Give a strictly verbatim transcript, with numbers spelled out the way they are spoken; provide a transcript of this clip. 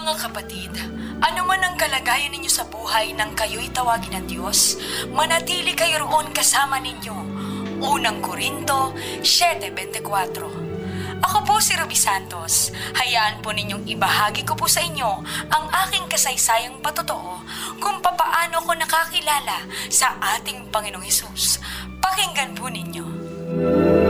Mga kapatid, ano man ang kalagayan ninyo sa buhay nang kayo'y tawagin ng Diyos, manatili kayo roon kasama ninyo. Unang Korinto seven twenty-four. Ako po si Ruby Santos. Hayaan po ninyong ibahagi ko po sa inyo ang aking kasaysayang patotoo kung papaano ko nakakilala sa ating Panginoong Hesus. Pakinggan po ninyo.